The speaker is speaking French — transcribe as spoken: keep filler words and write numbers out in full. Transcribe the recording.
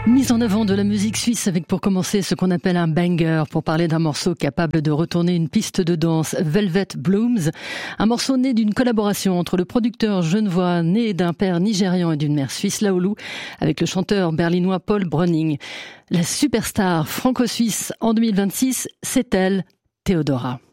Mise en avant de la musique suisse avec pour commencer ce qu'on appelle un banger, pour parler d'un morceau capable de retourner une piste de danse, Velvet Blooms, un morceau né d'une collaboration entre le producteur genevois né d'un père nigérian et d'une mère suisse Laoulou avec le chanteur berlinois Paul Breuning. La superstar franco-suisse en deux mille vingt-six, c'est elle, Theodora.